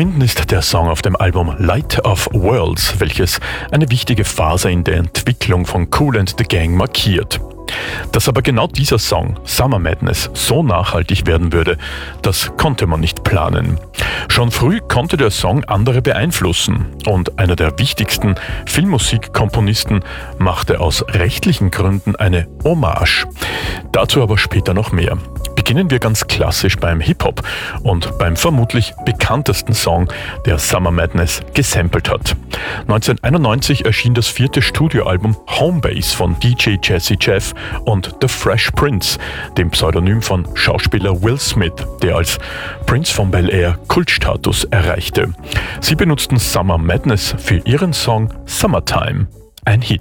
finden ist der Song auf dem Album Light of Worlds, welches eine wichtige Phase in der Entwicklung von Kool and the Gang markiert. Dass aber genau dieser Song, Summer Madness, so nachhaltig werden würde, das konnte man nicht planen. Schon früh konnte der Song andere beeinflussen und einer der wichtigsten Filmmusikkomponisten machte aus rechtlichen Gründen eine Hommage. Dazu aber später noch mehr. Beginnen wir ganz klassisch beim Hip-Hop und beim vermutlich bekanntesten Song, der Summer Madness gesampelt hat. 1991 erschien das 4. Studioalbum Homebase von DJ Jazzy Jeff und The Fresh Prince, dem Pseudonym von Schauspieler Will Smith, der als Prince von Bel-Air Kultstatus erreichte. Sie benutzten Summer Madness für ihren Song Summertime, ein Hit.